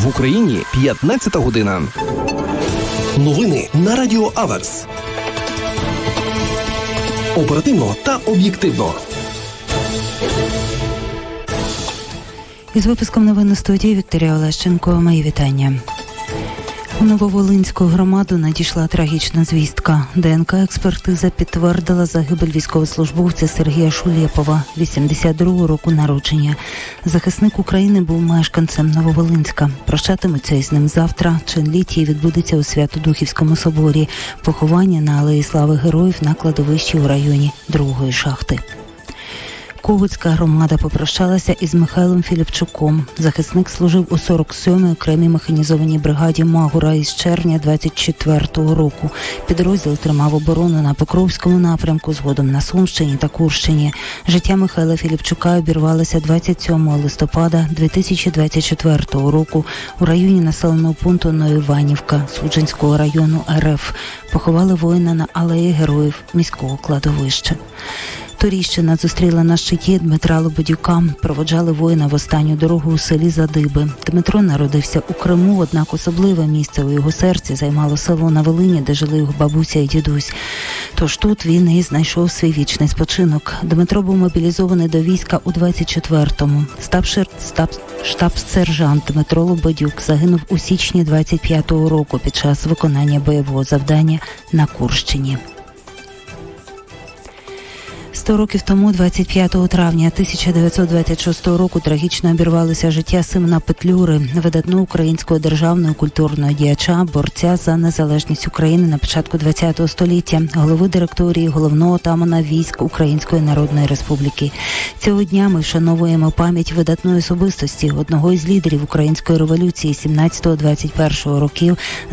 В Україні 15 година. Новини на Радіо Аверс. Оперативно та об'єктивно. Із випуском новин у студії Вікторія Олещенко. Мої вітання. У Нововолинську громаду надійшла трагічна звістка. ДНК-експертиза підтвердила загибель військовослужбовця Сергія Шулєпова, 82-го року народження. Захисник України був мешканцем Нововолинська. Прощатимуться із ним завтра. Чин літії відбудеться у Свято-Духівському соборі. Поховання на Алеї Слави Героїв на кладовищі у районі 2-ї шахти. Когутська громада попрощалася із Михайлом Філіпчуком. Захисник служив у 47-й окремій механізованій бригаді Магура із червня 24-го року. Підрозділ тримав оборону на Покровському напрямку, згодом на Сумщині та Курщині. Життя Михайла Філіпчука обірвалося 27 листопада 2024 року у районі населеного пункту Новоіванівка Судженського району РФ. Поховали воїна на Алеї Героїв міського кладовища. Турійщина зустріла на щиті Дмитра Лободюка. Проводжали воїна в останню дорогу у селі Задиби. Дмитро народився у Криму, однак особливе місце у його серці займало село на Волині, де жили його бабуся і дідусь. Тож тут він і знайшов свій вічний спочинок. Дмитро був мобілізований до війська у 24-му. Штаб-сержант Дмитро Лободюк загинув у січні 25-го року під час виконання бойового завдання на Курщині. 100 років тому, 25 травня 1926 року, трагічно обірвалося життя Симона Петлюри, видатного українського державного культурного діяча, борця за незалежність України на початку ХХ століття, голови директорії головного отамана військ Української Народної Республіки. Цього дня ми вшановуємо пам'ять видатної особистості, одного із лідерів Української революції 17-21 років,